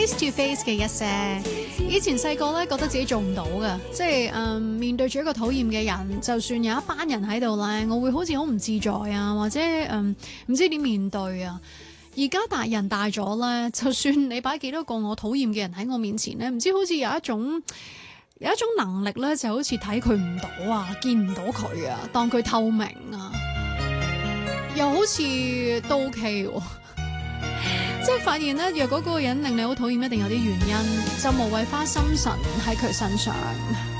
face to face 嘅一些，以前細個咧覺得自己做唔到嘅，即係面對住一個討厭嘅人，就算有一班人喺度咧，我會好似好唔自在啊，或者唔知點面對啊。而家大人大咗咧，就算你擺幾多個我討厭嘅人喺我面前咧，唔知好似有一種能力咧，就好似睇佢唔到啊，見唔到佢啊，當佢透明啊，又好似都 OK 喎。即係發現咧，若果嗰個人令你好討厭，一定有啲原因，就無謂花心神喺佢身上。